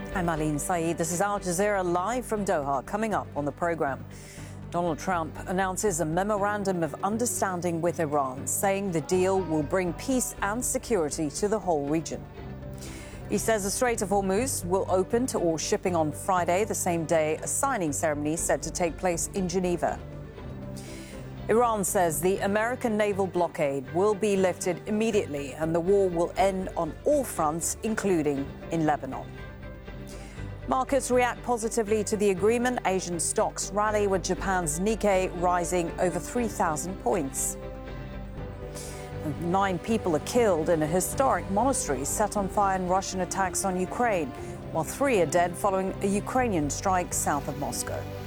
I'm Aline Saeed. This is Al Jazeera live from Doha. Coming up on the program, Donald Trump announces a memorandum of understanding with Iran, saying the deal will bring peace and security to the whole region. He says the Strait of Hormuz will open to all shipping on Friday, the same day a signing ceremony is set to take place in Geneva. Iran says the American naval blockade will be lifted immediately and the war will end on all fronts, including in Lebanon. Markets react positively to the agreement. Asian stocks rally with Japan's Nikkei rising over 3,000 points. 9 people are killed in a historic monastery set on fire in Russian attacks on Ukraine, while 3 are dead following a Ukrainian strike south of Moscow.